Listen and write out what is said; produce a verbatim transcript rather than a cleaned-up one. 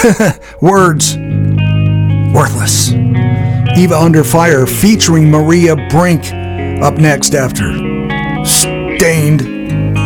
Words. Worthless. Eva Under Fire featuring Maria Brink up next after Stained.